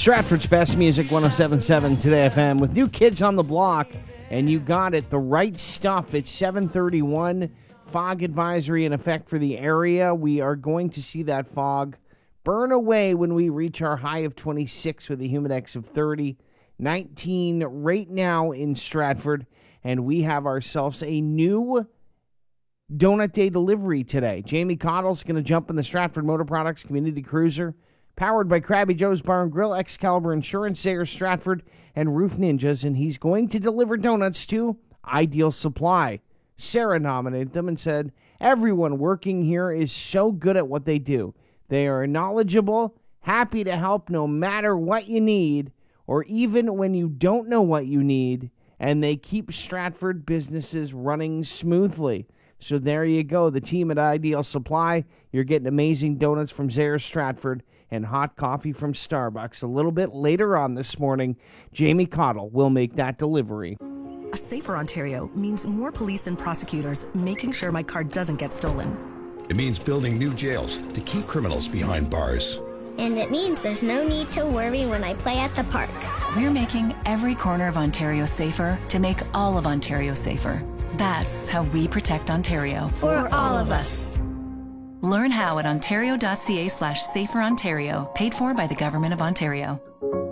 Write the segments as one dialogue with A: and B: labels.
A: Stratford's best music, 107.7 Today FM, with New Kids on the Block. And you got it, the right stuff. It's 7:31. Fog advisory in effect for the area. We are going to see that fog burn away when we reach our high of 26 with a humidex of 30. 19 right now in Stratford. And we have ourselves a new Donut Day delivery today. Jamie Cottle's going to jump in the Stratford Motor Products Community Cruiser, powered by Krabby Joe's Bar and Grill, Excalibur Insurance, Sayers Stratford, and Roof Ninjas, and he's going to deliver donuts to Ideal Supply. Sarah nominated them and said, everyone working here is so good at what they do. They are knowledgeable, happy to help no matter what you need, or even when you don't know what you need, and they keep Stratford businesses running smoothly. So there you go, the team at Ideal Supply. You're getting amazing donuts from Sayers Stratford and hot coffee from Starbucks. A little bit later on this morning, Jamie Cottle will make that delivery.
B: A safer Ontario means more police and prosecutors making sure my car doesn't get stolen.
C: It means building new jails to keep criminals behind bars.
D: And it means there's no need to worry when I play at the park.
E: We're making every corner of Ontario safer to make all of Ontario safer. That's how we protect Ontario.
D: For all of us.
E: Learn how at ontario.ca/saferontario, paid for by the Government of Ontario.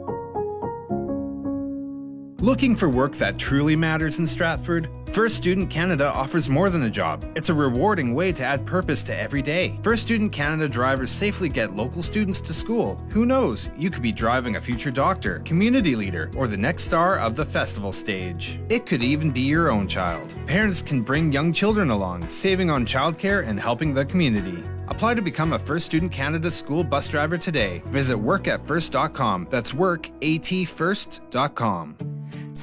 F: Looking for work that truly matters in Stratford? First Student Canada offers more than a job. It's a rewarding way to add purpose to every day. First Student Canada drivers safely get local students to school. Who knows? You could be driving a future doctor, community leader, or the next star of the festival stage. It could even be your own child. Parents can bring young children along, saving on childcare and helping the community. Apply to become a First Student Canada school bus driver today. Visit workatfirst.com. That's workatfirst.com.